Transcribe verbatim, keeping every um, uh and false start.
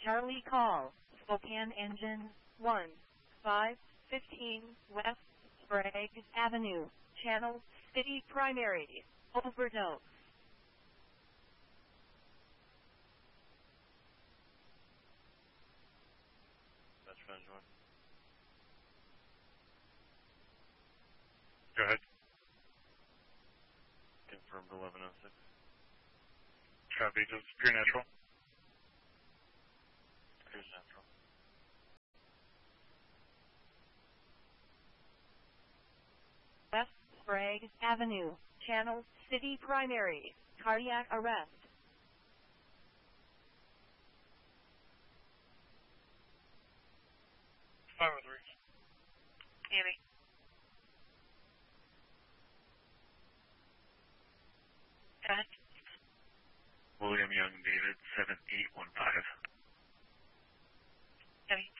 Charlie call, Spokane engine, one, five, fifteen, West Sprague Avenue, Channel City Primary, overdose. That's Revenge one. Go ahead. Confirmed eleven oh six. Copy, just pure natural. Pure natural. West Sprague Avenue, Channel City Primary, cardiac arrest. five oh three. Annie. Go ahead. William Young, David, seven eight one five. Annie.